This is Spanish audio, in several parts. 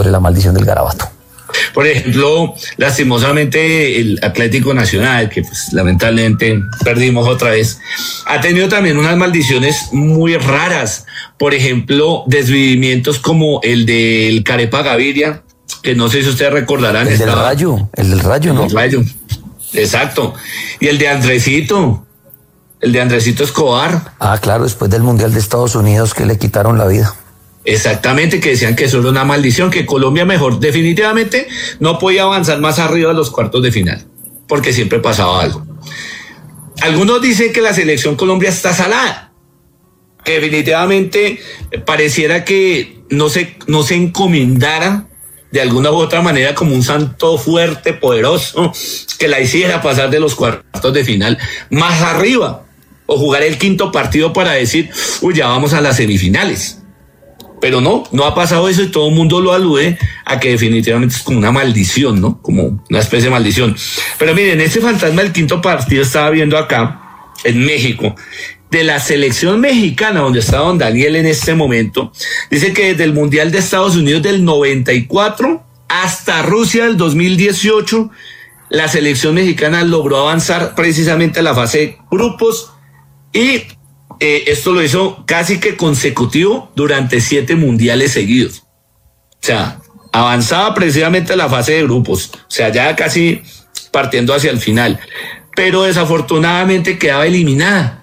echarle la maldición del garabato. Por ejemplo, lastimosamente el Atlético Nacional, que pues lamentablemente perdimos otra vez, ha tenido también unas maldiciones muy raras. Por ejemplo, desvivimientos como el del Carepa Gaviria, que no sé si ustedes recordarán. El del Rayo, ¿no? El Rayo, exacto. Y el de Andresito Escobar. Ah, claro, después del Mundial de Estados Unidos que le quitaron la vida. Exactamente, que decían que eso era una maldición, que Colombia mejor definitivamente no podía avanzar más arriba de los cuartos de final, porque siempre pasaba algo. Algunos dicen que la selección Colombia está salada, que definitivamente pareciera que no se encomendara de alguna u otra manera como un santo fuerte, poderoso, que la hiciera pasar de los cuartos de final más arriba, o jugar el quinto partido para decir, uy, ya vamos a las semifinales. Pero no ha pasado eso y todo el mundo lo alude a que definitivamente es como una maldición, ¿no? Como una especie de maldición. Pero miren, este fantasma del quinto partido estaba viendo acá, en México, de la selección mexicana, donde está don Daniel en este momento. Dice que desde el Mundial de Estados Unidos del 94 hasta Rusia del 2018, la selección mexicana logró avanzar precisamente a la fase de grupos y esto lo hizo casi que consecutivo durante 7 mundiales seguidos. O sea, avanzaba precisamente a la fase de grupos, o sea, ya casi partiendo hacia el final. Pero desafortunadamente quedaba eliminada.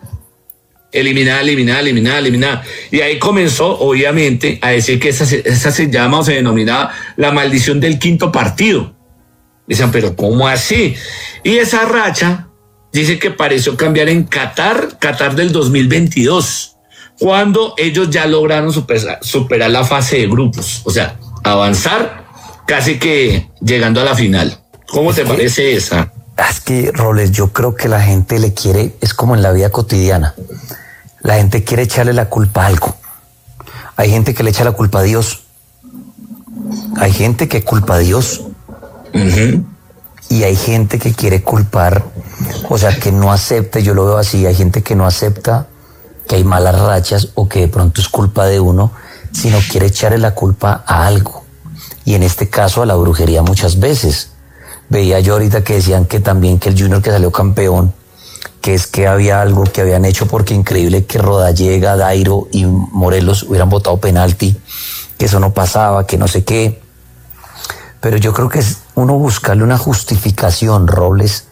Y ahí comenzó, obviamente, a decir que esa se llama o se denominaba la maldición del quinto partido. Dicen, pero ¿cómo así? Y esa racha dice que pareció cambiar en Qatar del 2022, cuando ellos ya lograron superar la fase de grupos, o sea, avanzar casi que llegando a la final. ¿Cómo te parece esa? Es que, Robles, yo creo que la gente le quiere, es como en la vida cotidiana, la gente quiere echarle la culpa a algo. Hay gente que le echa la culpa a Dios, hay gente que culpa a Dios. Y hay gente que quiere culpar, o sea, que no acepta, yo lo veo así, hay gente que no acepta que hay malas rachas o que de pronto es culpa de uno, sino quiere echarle la culpa a algo. Y en este caso a la brujería muchas veces. Veía yo ahorita que decían que también que el Junior que salió campeón, que es que había algo que habían hecho porque increíble que Rodallega, Dairo y Morelos hubieran votado penalti, que eso no pasaba, que no sé qué. Pero yo creo que es uno buscarle una justificación, Robles,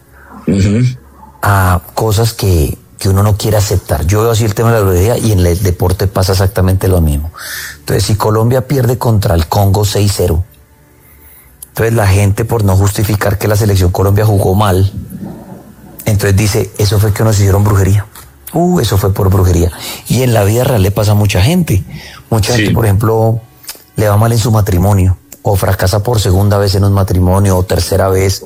a cosas que uno no quiere aceptar. Yo veo así el tema de la brujería y en el deporte pasa exactamente lo mismo. Entonces, si Colombia pierde contra el Congo 6-0, entonces la gente, por no justificar que la selección Colombia jugó mal, entonces dice, eso fue que nos hicieron brujería. Eso fue por brujería. Y en la vida real le pasa a mucha gente. Mucha gente, por ejemplo, le va mal en su matrimonio, o fracasa por segunda vez en un matrimonio, o tercera vez,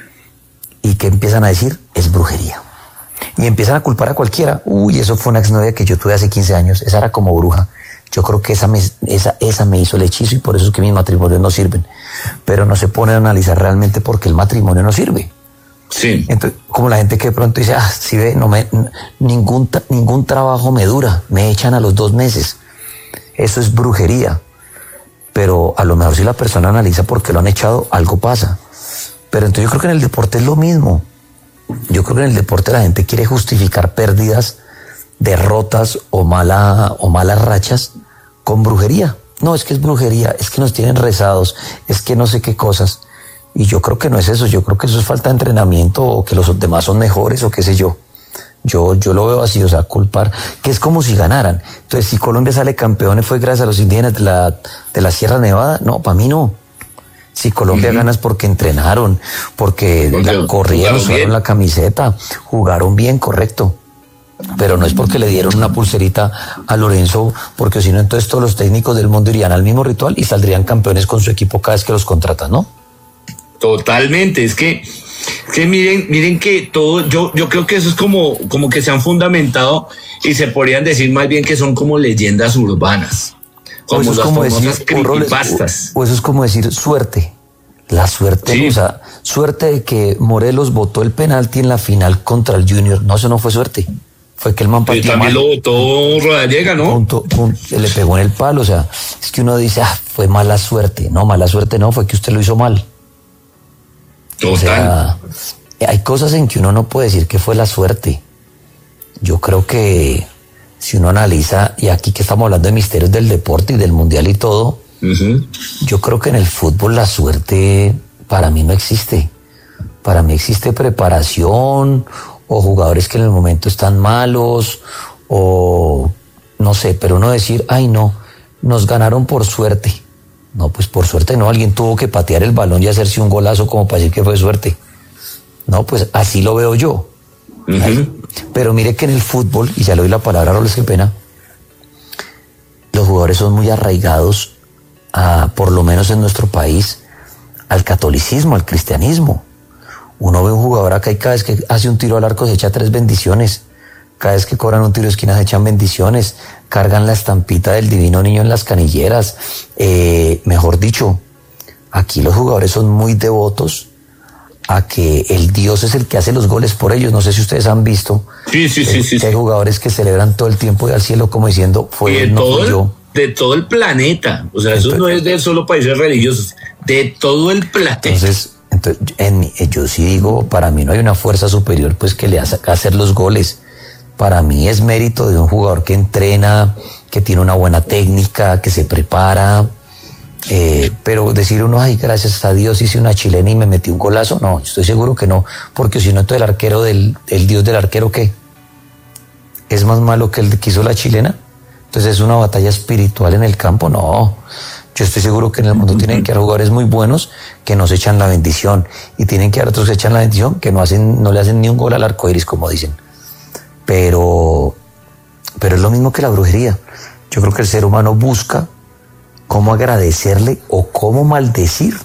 y que empiezan a decir, es brujería. Y empiezan a culpar a cualquiera. Eso fue una exnovia que yo tuve hace 15 años, esa era como bruja. Yo creo que esa me hizo el hechizo y por eso es que mis matrimonios no sirven. Pero no se pone a analizar realmente por qué el matrimonio no sirve. Sí. Entonces, como la gente que de pronto dice, si ve, ningún trabajo me dura, me echan a los 2 meses. Eso es brujería. Pero a lo mejor si la persona analiza por qué lo han echado, algo pasa. Pero entonces yo creo que en el deporte es lo mismo. Yo creo que en el deporte la gente quiere justificar pérdidas, derrotas o malas rachas con brujería. No, es que es brujería, es que nos tienen rezados, es que no sé qué cosas. Y yo creo que no es eso, yo creo que eso es falta de entrenamiento o que los demás son mejores o qué sé yo. Yo lo veo así, o sea, culpar, que es como si ganaran. Entonces, si Colombia sale campeón fue gracias a los indígenas de la Sierra Nevada, no, para mí no. Si Colombia gana es porque entrenaron, porque corrieron, usaron la camiseta, jugaron bien, correcto. Pero no es porque le dieron una pulserita a Lorenzo, porque si no, entonces todos los técnicos del mundo irían al mismo ritual y saldrían campeones con su equipo cada vez que los contratan, ¿no? Totalmente, es que miren que todo, yo creo que eso es como que se han fundamentado y se podrían decir más bien que son como leyendas urbanas. Como las famosas creepypastas. O eso es como decir suerte. La suerte, sí. O sea, suerte de que Morelos votó el penalti en la final contra el Junior. No, eso no fue suerte. fue que el man pateó también mal. lo botó Rodallega, ¿no? Le pegó en el palo, o sea, es que uno dice, fue mala suerte. No, mala suerte no, fue que usted lo hizo mal. Total. O sea, hay cosas en que uno no puede decir que fue la suerte. Yo creo que si uno analiza, y aquí que estamos hablando de misterios del deporte y del mundial y todo, yo creo que en el fútbol la suerte para mí no existe. Para mí existe preparación, o jugadores que en el momento están malos, o no sé, pero uno decir, ay no, nos ganaron por suerte. No, pues por suerte no, alguien tuvo que patear el balón y hacerse un golazo como para decir que fue suerte. No, pues así lo veo yo. Pero mire que en el fútbol, y ya le doy la palabra a Robles, qué pena, los jugadores son muy arraigados, por lo menos en nuestro país, al catolicismo, al cristianismo. Uno ve un jugador acá y cada vez que hace un tiro al arco se echa 3 bendiciones. Cada vez que cobran un tiro de esquina se echan bendiciones. Cargan la estampita del divino niño en las canilleras. Mejor dicho, aquí los jugadores son muy devotos a que el Dios es el que hace los goles por ellos. No sé si ustedes han visto. Sí. Que hay jugadores que celebran todo el tiempo y al cielo como diciendo, fue él, no fui yo. De todo el planeta. O sea, eso no es de solo países religiosos. De todo el planeta. Entonces yo sí digo, para mí no hay una fuerza superior pues que le haga hacer los goles. Para mí es mérito de un jugador que entrena, que tiene una buena técnica, que se prepara. Pero decir uno, ay, gracias a Dios hice una chilena y me metí un golazo, no, estoy seguro que no, porque si no, entonces el arquero el Dios del arquero, ¿qué? ¿Es más malo que el que hizo la chilena? Entonces es una batalla espiritual en el campo, no. Yo estoy seguro que en el mundo tienen que haber jugadores muy buenos que nos echan la bendición, y tienen que haber otros que echan la bendición que no le hacen ni un gol al arco iris, como dicen. Pero es lo mismo que la brujería. Yo creo que el ser humano busca cómo agradecerle o cómo maldecir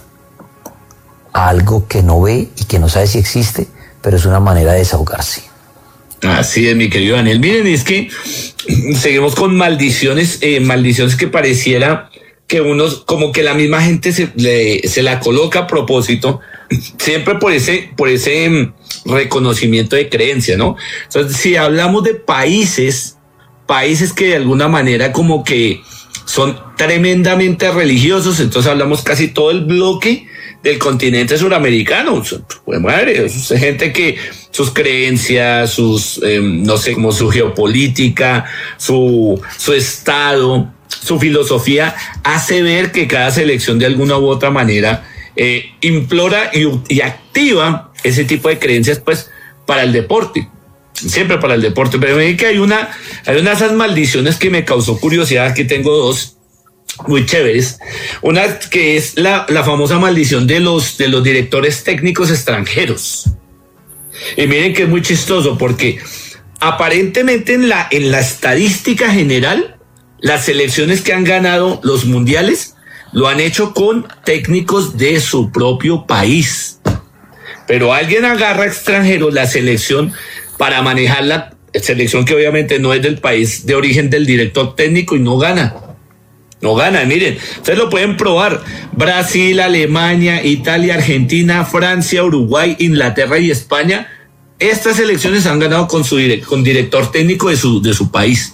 a algo que no ve y que no sabe si existe, pero es una manera de desahogarse. Así es, mi querido Daniel. Miren, es que seguimos con maldiciones, maldiciones que pareciera que unos, como que la misma gente se la coloca a propósito, siempre por ese reconocimiento de creencia, ¿no? Entonces, si hablamos de países que de alguna manera como que son tremendamente religiosos, entonces hablamos casi todo el bloque del continente suramericano. Pues madre, es gente que sus creencias, no sé, como su geopolítica, su estado, su filosofía hace ver que cada selección de alguna u otra manera implora y activa ese tipo de creencias pues para el deporte, siempre para el deporte. Pero me que hay una de esas maldiciones que me causó curiosidad. Aquí tengo 2 muy chéveres. Una que es la famosa maldición de los directores técnicos extranjeros. Y miren que es muy chistoso porque aparentemente en la estadística general, las selecciones que han ganado los mundiales lo han hecho con técnicos de su propio país. Pero alguien agarra extranjeros la selección para manejar la selección que obviamente no es del país de origen del director técnico y no gana. No gana, miren, ustedes lo pueden probar. Brasil, Alemania, Italia, Argentina, Francia, Uruguay, Inglaterra y España. Estas selecciones han ganado con director técnico de su país.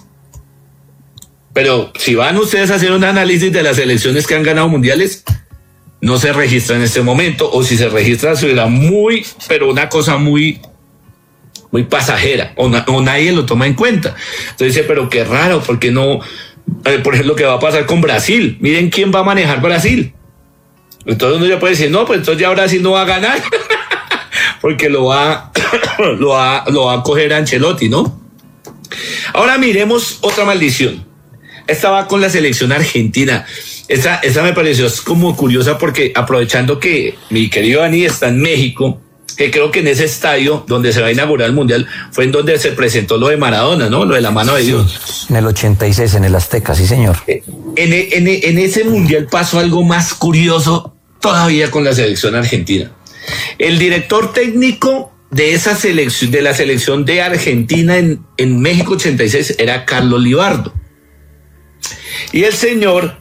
Pero si van ustedes a hacer un análisis de las selecciones que han ganado mundiales, no se registra en este momento, o si se registra será pero una cosa muy pasajera, o nadie lo toma en cuenta. Entonces dice, pero qué raro, porque no, por ejemplo, ¿qué va a pasar con Brasil? Miren quién va a manejar Brasil. Entonces uno ya puede decir, no, pues entonces ya Brasil no va a ganar, porque lo va a coger Ancelotti, ¿no? Ahora miremos otra maldición. Esta va con la selección argentina. Esta me pareció como curiosa porque aprovechando que mi querido Dani está en México, que creo que en ese estadio donde se va a inaugurar el Mundial fue en donde se presentó lo de Maradona, ¿no? Lo de la mano de Dios. En el 86, en el Azteca, sí señor. En ese Mundial pasó algo más curioso todavía con la selección argentina. El director técnico de esa selección, de la selección de Argentina en México 86, era Carlos Libardo. Y el señor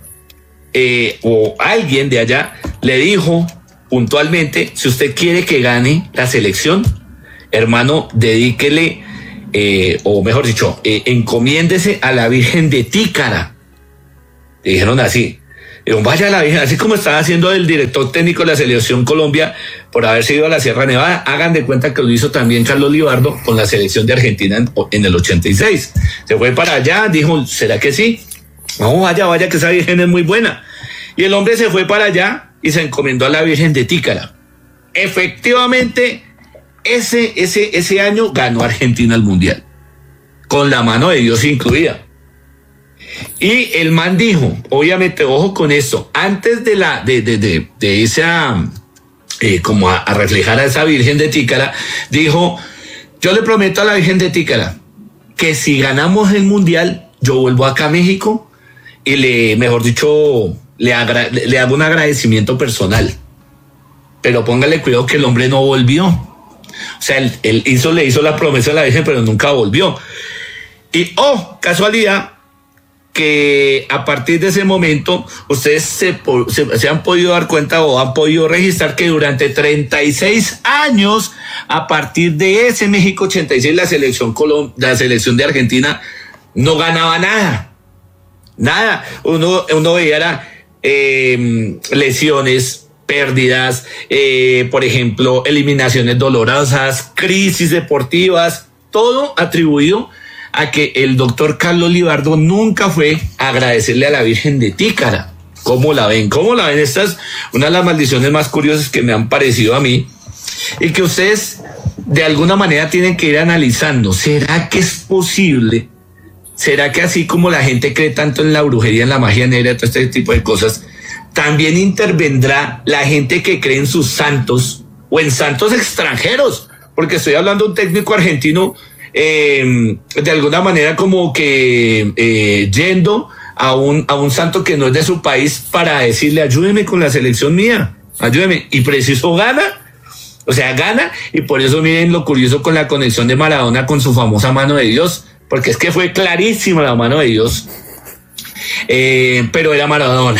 o alguien de allá le dijo puntualmente, si usted quiere que gane la selección, hermano, dedíquele o mejor dicho, encomiéndese a la Virgen de Tícara. Le dijeron así. Vaya a la Virgen, así como estaba haciendo el director técnico de la Selección Colombia por haberse ido a la Sierra Nevada, hagan de cuenta que lo hizo también Carlos Libardo con la selección de Argentina en el 86. Se fue para allá, dijo, ¿será que sí? No, vaya, que esa Virgen es muy buena. Y el hombre se fue para allá y se encomendó a la Virgen de Tícara. Efectivamente, ese año ganó Argentina el Mundial, con la mano de Dios incluida. Y el man dijo, obviamente, ojo con esto, antes de esa, como a reflejar a esa Virgen de Tícara, dijo, yo le prometo a la Virgen de Tícara que si ganamos el Mundial, yo vuelvo acá a México y le hago un agradecimiento personal. Pero póngale cuidado que el hombre no volvió. O sea, él le hizo la promesa a la Virgen, pero nunca volvió. Y, casualidad, que a partir de ese momento ustedes se han podido dar cuenta o han podido registrar que durante 36 años, a partir de ese México 86, la selección de Argentina no ganaba nada. Uno veía lesiones, pérdidas, por ejemplo, eliminaciones dolorosas, crisis deportivas, todo atribuido a que el doctor Carlos Libardo nunca fue a agradecerle a la Virgen de Tícara. ¿Cómo la ven? Esta es una de las maldiciones más curiosas que me han parecido a mí y que ustedes de alguna manera tienen que ir analizando. ¿Será que es posible? ¿Será que así como la gente cree tanto en la brujería, en la magia negra, todo este tipo de cosas, también intervendrá la gente que cree en sus santos o en santos extranjeros? Porque estoy hablando de un técnico argentino de alguna manera como que yendo a un santo que no es de su país para decirle, ayúdeme con la selección mía, ayúdeme, y preciso gana, y por eso miren lo curioso con la conexión de Maradona con su famosa mano de Dios, porque es que fue clarísima la mano de Dios, pero era Maradona,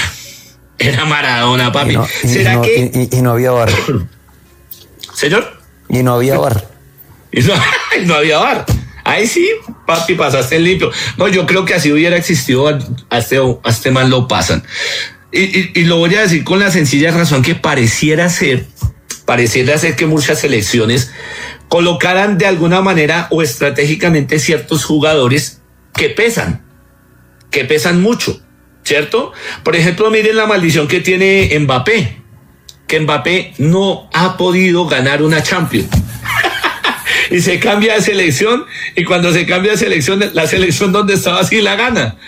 papi. Y no había bar. ¿Señor? Y no había bar. No había VAR. Ahí sí, papi, pasaste limpio. No, yo creo que así hubiera existido, a este man lo pasan. Y lo voy a decir con la sencilla razón que pareciera ser que muchas selecciones colocaran de alguna manera o estratégicamente ciertos jugadores que pesan mucho, ¿cierto? Por ejemplo, miren la maldición que tiene Mbappé, que Mbappé no ha podido ganar una Champions. Y se cambia de selección, y cuando se cambia de selección, la selección donde estaba sí la gana.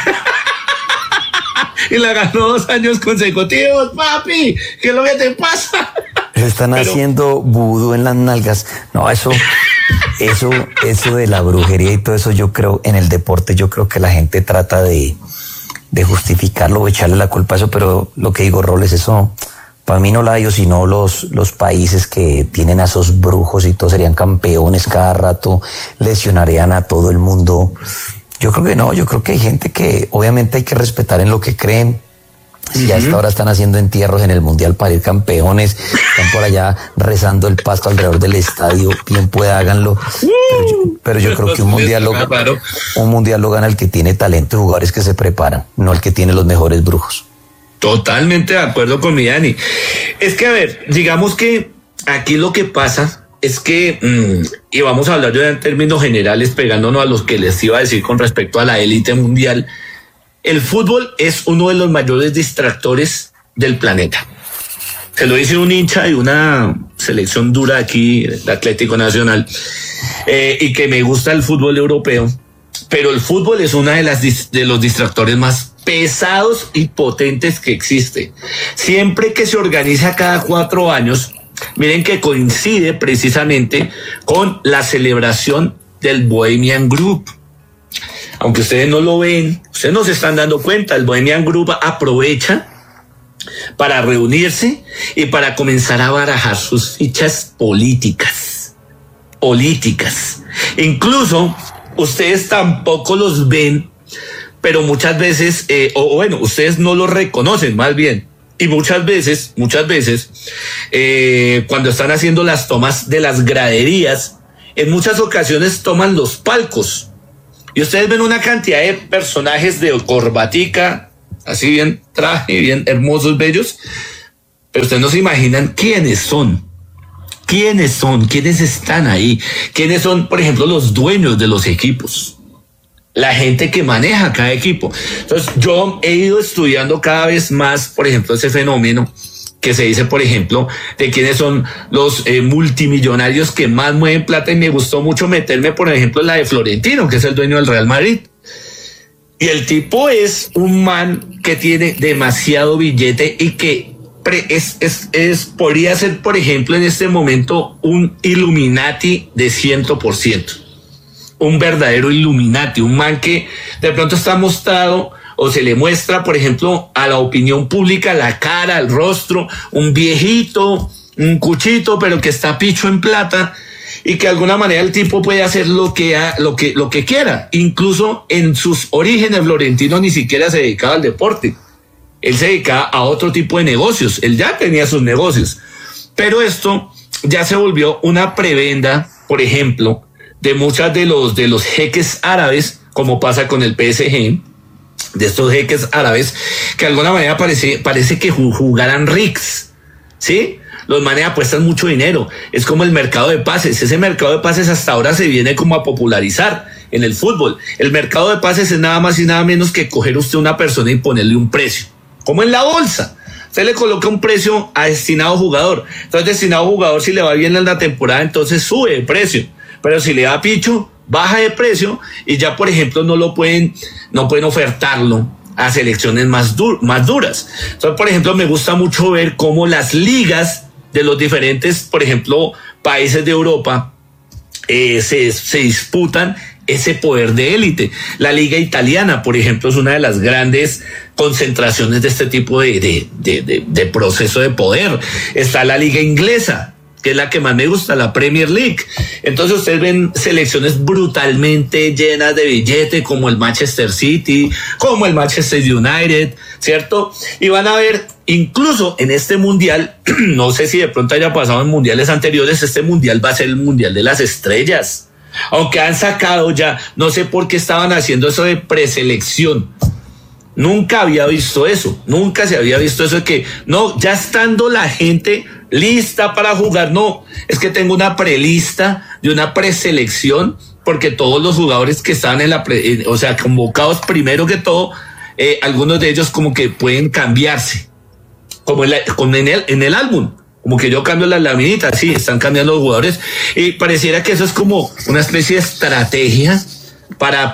Y la ganó 2 años consecutivos, papi. ¿Qué es lo que te pasa? Le están haciendo vudú en las nalgas. No, eso de la brujería y todo eso, yo creo, en el deporte, yo creo que la gente trata de justificarlo o echarle la culpa a eso, pero lo que digo, Roles, eso... Para mí no la ellos, sino los países que tienen a esos brujos y todos serían campeones cada rato, lesionarían a todo el mundo. Yo creo que no, yo creo que hay gente que obviamente hay que respetar en lo que creen. Si a esta hora están haciendo entierros en el Mundial para ir campeones, están por allá rezando el pasto alrededor del estadio, bien pueda, háganlo. Pero yo creo que un mundial lo gana el que tiene talento y jugadores que se preparan, no el que tiene los mejores brujos. Totalmente de acuerdo con mi Dani. Es que, a ver, digamos que aquí lo que pasa es que, y vamos a hablar yo en términos generales, pegándonos a los que les iba a decir con respecto a la élite mundial, el fútbol es uno de los mayores distractores del planeta. Se lo dice un hincha de una selección dura aquí, el Atlético Nacional, y que me gusta el fútbol europeo, pero el fútbol es una de los distractores más pesados y potentes que existe. Siempre que se organiza cada 4 años, miren que coincide precisamente con la celebración del Bohemian Group. Aunque ustedes no lo ven, ustedes no se están dando cuenta, el Bohemian Group aprovecha para reunirse y para comenzar a barajar sus fichas políticas. Incluso ustedes tampoco los ven, pero muchas veces, ustedes no lo reconocen más bien. Y muchas veces, cuando están haciendo las tomas de las graderías en muchas ocasiones toman los palcos. Y ustedes ven una cantidad de personajes de corbatica, así bien traje, bien hermosos, bellos, pero ustedes no se imaginan quiénes son. ¿Quiénes están ahí? ¿Quiénes son, por ejemplo, los dueños de los equipos? La gente que maneja cada equipo. Entonces, yo he ido estudiando cada vez más, por ejemplo, ese fenómeno que se dice, por ejemplo, de quiénes son los multimillonarios que más mueven plata, y me gustó mucho meterme, por ejemplo, en la de Florentino, que es el dueño del Real Madrid. Y el tipo es un man que tiene demasiado billete y que podría ser, por ejemplo, en este momento un Illuminati de 100%. Un verdadero Illuminati, un man que de pronto está mostrado o se le muestra, por ejemplo, a la opinión pública la cara, el rostro, un viejito, un cuchito, pero que está picho en plata, y que de alguna manera el tipo puede hacer lo que quiera. Incluso en sus orígenes, Florentino ni siquiera se dedicaba al deporte. Él se dedicaba a otro tipo de negocios. Él ya tenía sus negocios. Pero esto ya se volvió una prebenda, por ejemplo, de muchas de los jeques árabes, como pasa con el PSG, de estos jeques árabes, que de alguna manera parece que jugaran RICS, ¿sí? Los manes apuestan mucho dinero. Es como el mercado de pases. Ese mercado de pases hasta ahora se viene como a popularizar en el fútbol. El mercado de pases es nada más y nada menos que coger usted una persona y ponerle un precio, como en la bolsa. Usted le coloca un precio a destinado jugador. Entonces, destinado jugador, si le va bien en la temporada, entonces sube de precio. Pero si le da picho, baja de precio, y ya, por ejemplo, no pueden ofertarlo a selecciones más duras. Entonces, por ejemplo, me gusta mucho ver cómo las ligas de los diferentes, por ejemplo, países de Europa se disputan ese poder de élite. La liga italiana, por ejemplo, es una de las grandes concentraciones de este tipo de proceso de poder. Está la liga inglesa, que es la que más me gusta, la Premier League. Entonces ustedes ven selecciones brutalmente llenas de billete, como el Manchester City, como el Manchester United, ¿cierto? Y van a ver, incluso en este mundial, no sé si de pronto haya pasado en mundiales anteriores, este mundial va a ser el mundial de las estrellas. Aunque han sacado ya, no sé por qué estaban haciendo eso de preselección. Nunca había visto eso, nunca se había visto eso de que, no, ya estando la gente lista para jugar, no, es que tengo una prelista de una preselección, porque todos los jugadores que estaban convocados primero que todo, algunos de ellos como que pueden cambiarse, como en el álbum. Como que yo cambio las laminitas, sí, están cambiando los jugadores, y pareciera que eso es como una especie de estrategia para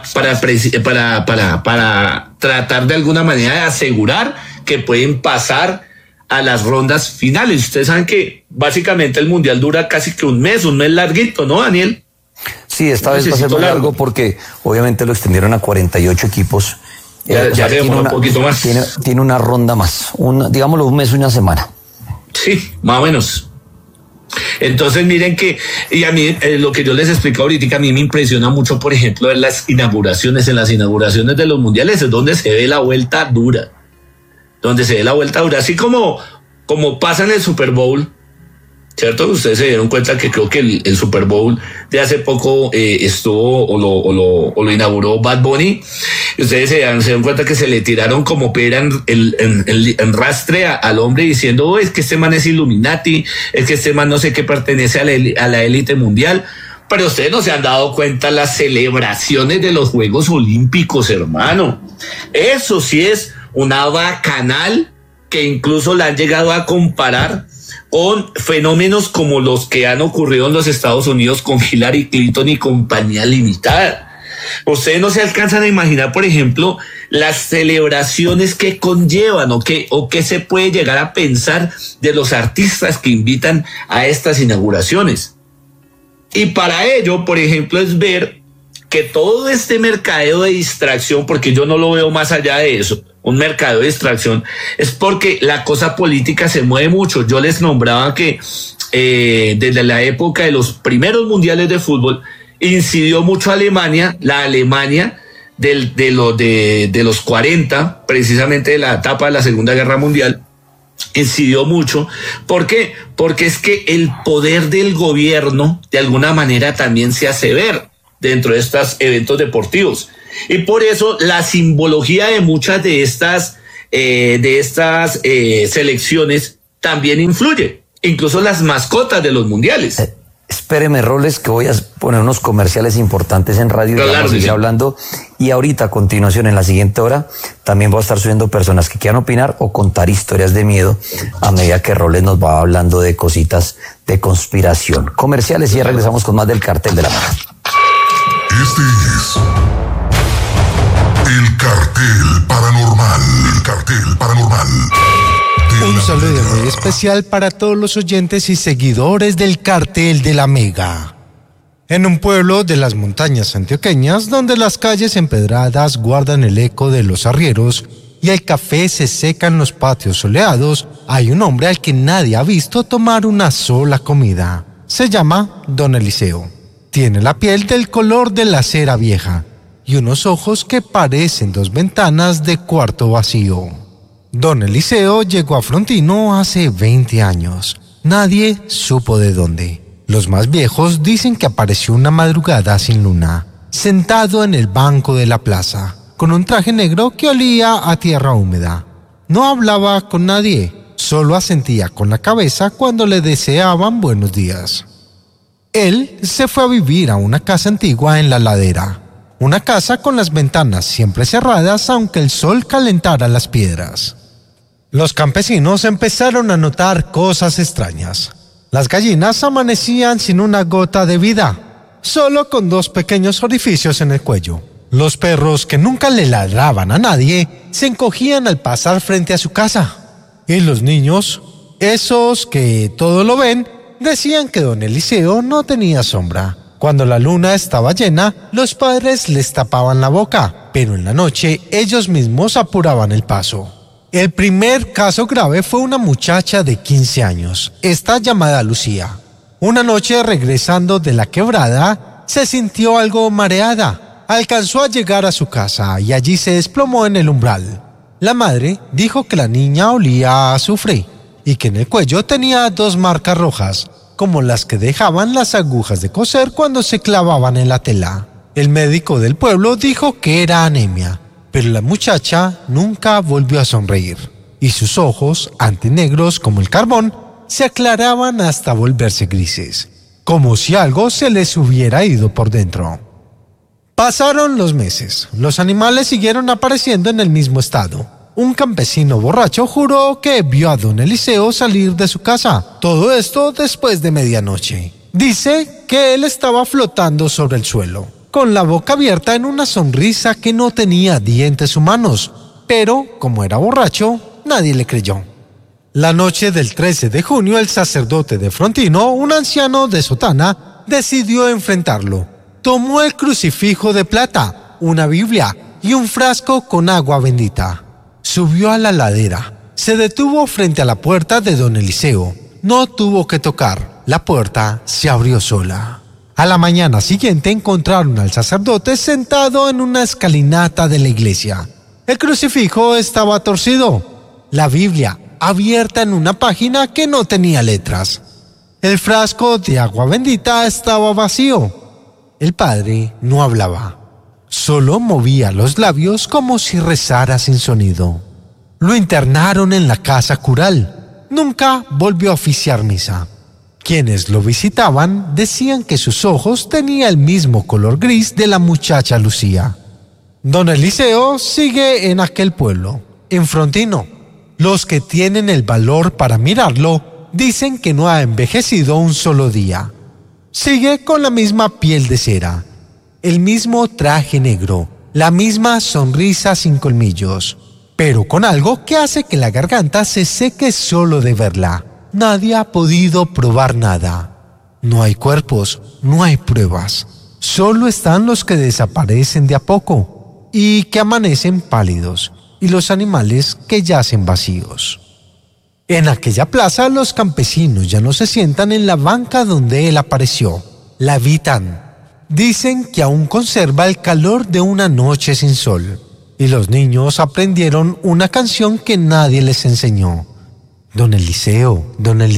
tratar de alguna manera de asegurar que pueden pasar a las rondas finales. Ustedes saben que básicamente el mundial dura casi que un mes larguito, ¿no, Daniel? Sí, esta vez va a ser muy largo porque obviamente lo extendieron a 48 equipos. Ya tiene un poquito más. Tiene una ronda más, digámoslo, un mes, una semana. Sí, más o menos. Entonces miren que, y a mí lo que yo les explico ahorita, a mí me impresiona mucho, por ejemplo, en las inauguraciones de los mundiales, es donde se ve la vuelta dura, así como pasa en el Super Bowl, ¿cierto? Ustedes se dieron cuenta que creo que el Super Bowl de hace poco estuvo o lo inauguró Bad Bunny. Ustedes se dieron cuenta que se le tiraron como piedra en rastre al hombre diciendo, oh, es que este man es Illuminati, es que este man no sé qué pertenece a la élite mundial. Pero ustedes no se han dado cuenta las celebraciones de los Juegos Olímpicos, hermano. Eso sí es una bacanal que incluso la han llegado a comparar con fenómenos como los que han ocurrido en los Estados Unidos con Hillary Clinton y compañía limitada. Ustedes no se alcanzan a imaginar, por ejemplo, las celebraciones que conllevan o que se puede llegar a pensar de los artistas que invitan a estas inauguraciones. Y para ello, por ejemplo, es ver que todo este mercadeo de distracción, porque yo no lo veo más allá de eso, un mercado de distracción, es porque la cosa política se mueve mucho. Yo les nombraba que desde la época de los primeros mundiales de fútbol incidió mucho la Alemania de los 40, precisamente de la etapa de la Segunda Guerra Mundial, incidió mucho. ¿Por qué? Porque es que el poder del gobierno de alguna manera también se hace ver dentro de estos eventos deportivos. Y por eso la simbología de muchas de estas selecciones también influye. Incluso las mascotas de los mundiales. Espéreme, Roles, que voy a poner unos comerciales importantes en radio y Claro, vamos a seguir sí. hablando. Y ahorita, a continuación, en la siguiente hora, también voy a estar subiendo personas que quieran opinar o contar historias de miedo a medida que Roles nos va hablando de cositas de conspiración. Comerciales y ya regresamos con más del Cartel de la Mega. Este es el Cartel Paranormal. El Cartel Paranormal. Un saludo muy especial para todos los oyentes y seguidores del Cartel de la Mega. En un pueblo de las montañas antioqueñas, donde las calles empedradas guardan el eco de los arrieros y el café se seca en los patios soleados, hay un hombre al que nadie ha visto tomar una sola comida. Se llama Don Eliseo. Tiene la piel del color de la cera vieja y unos ojos que parecen dos ventanas de cuarto vacío. Don Eliseo llegó a Frontino hace 20 años. Nadie supo de dónde. Los más viejos dicen que apareció una madrugada sin luna, sentado en el banco de la plaza, con un traje negro que olía a tierra húmeda. No hablaba con nadie, solo asentía con la cabeza cuando le deseaban buenos días. Él se fue a vivir a una casa antigua en la ladera, una casa con las ventanas siempre cerradas aunque el sol calentara las piedras. Los campesinos empezaron a notar cosas extrañas. Las gallinas amanecían sin una gota de vida, solo con 2 pequeños orificios en el cuello. Los perros, que nunca le ladraban a nadie, se encogían al pasar frente a su casa. Y los niños, esos que todo lo ven, decían que don Eliseo no tenía sombra. Cuando la luna estaba llena, los padres les tapaban la boca, pero en la noche ellos mismos apuraban el paso. El primer caso grave fue una muchacha de 15 años, esta llamada Lucía. Una noche, regresando de la quebrada, se sintió algo mareada. Alcanzó a llegar a su casa y allí se desplomó en el umbral. La madre dijo que la niña olía a azufre y que en el cuello tenía 2 marcas rojas, como las que dejaban las agujas de coser cuando se clavaban en la tela. El médico del pueblo dijo que era anemia, pero la muchacha nunca volvió a sonreír, y sus ojos, antinegros como el carbón, se aclaraban hasta volverse grises, como si algo se les hubiera ido por dentro. Pasaron los meses, los animales siguieron apareciendo en el mismo estado. Un campesino borracho juró que vio a don Eliseo salir de su casa, todo esto después de medianoche. Dice que él estaba flotando sobre el suelo, con la boca abierta en una sonrisa que no tenía dientes humanos, pero como era borracho, nadie le creyó. La noche del 13 de junio, el sacerdote de Frontino, un anciano de sotana, decidió enfrentarlo. Tomó el crucifijo de plata, una Biblia y un frasco con agua bendita. Subió a la ladera, se detuvo frente a la puerta de don Eliseo. No tuvo que tocar, la puerta se abrió sola. A la mañana siguiente encontraron al sacerdote sentado en una escalinata de la iglesia. El crucifijo estaba torcido, la Biblia abierta en una página que no tenía letras. El frasco de agua bendita estaba vacío. El padre no hablaba, solo movía los labios como si rezara sin sonido. Lo internaron en la casa cural. Nunca volvió a oficiar misa. Quienes lo visitaban decían que sus ojos tenían el mismo color gris de la muchacha Lucía. Don Eliseo sigue en aquel pueblo, en Frontino. Los que tienen el valor para mirarlo dicen que no ha envejecido un solo día. Sigue con la misma piel de cera, el mismo traje negro, la misma sonrisa sin colmillos, pero con algo que hace que la garganta se seque solo de verla. Nadie ha podido probar nada. No hay cuerpos, no hay pruebas. Solo están los que desaparecen de a poco y que amanecen pálidos, y los animales que yacen vacíos. En aquella plaza los campesinos ya no se sientan en la banca donde él apareció, la habitan. Dicen que aún conserva el calor de una noche sin sol, y los niños aprendieron una canción que nadie les enseñó. Don Eliseo,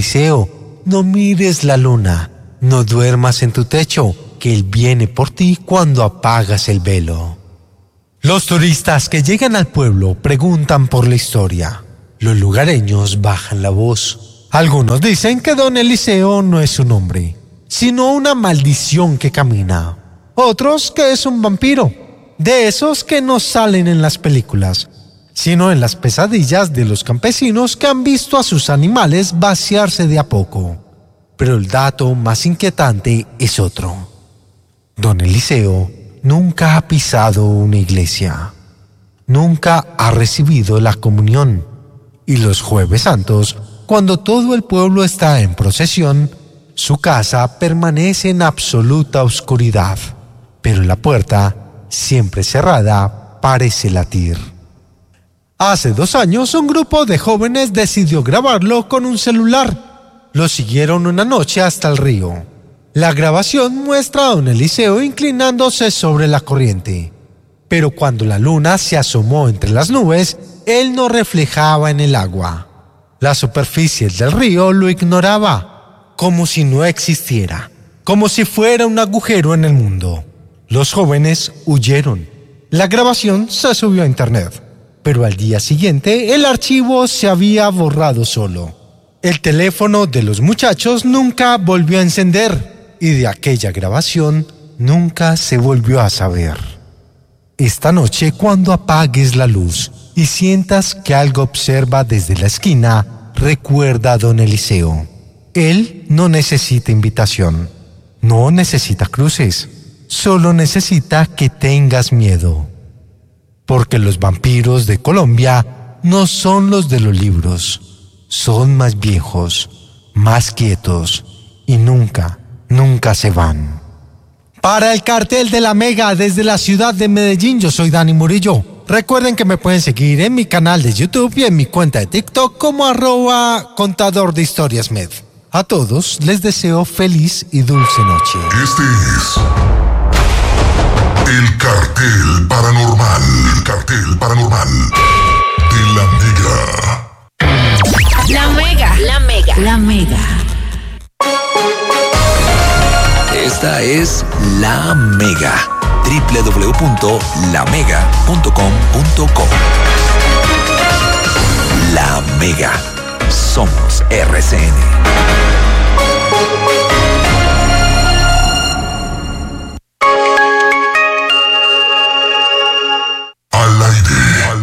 no mires la luna, no duermas en tu techo, que él viene por ti cuando apagas el velo. Los turistas que llegan al pueblo preguntan por la historia. Los lugareños bajan la voz. Algunos dicen que don Eliseo no es un hombre, sino una maldición que camina. Otros que es un vampiro, de esos que no salen en las películas, sino en las pesadillas de los campesinos que han visto a sus animales vaciarse de a poco. Pero el dato más inquietante es otro. Don Eliseo nunca ha pisado una iglesia, nunca ha recibido la comunión, y los Jueves Santos, cuando todo el pueblo está en procesión, su casa permanece en absoluta oscuridad, pero la puerta, siempre cerrada, parece latir. Hace 2 años, un grupo de jóvenes decidió grabarlo con un celular. Lo siguieron una noche hasta el río. La grabación muestra a don Eliseo inclinándose sobre la corriente, pero cuando la luna se asomó entre las nubes, él no reflejaba en el agua. La superficie del río lo ignoraba, como si no existiera, como si fuera un agujero en el mundo. Los jóvenes huyeron. La grabación se subió a internet, pero al día siguiente el archivo se había borrado solo. El teléfono de los muchachos nunca volvió a encender, y de aquella grabación nunca se volvió a saber. Esta noche, cuando apagues la luz y sientas que algo observa desde la esquina, recuerda a don Eliseo. Él no necesita invitación, no necesita cruces, solo necesita que tengas miedo. Porque los vampiros de Colombia no son los de los libros, son más viejos, más quietos y nunca se van. Para el Cartel de la Mega desde la ciudad de Medellín, yo soy Dani Murillo. Recuerden que me pueden seguir en mi canal de YouTube y en mi cuenta de TikTok como @contador de historias med. A todos les deseo feliz y dulce noche. Este es el Cartel Paranormal. El Cartel Paranormal de la Mega. La Mega. La Mega. La Mega. Esta es La Mega. www.lamega.com.co. La Mega. Somos RCN.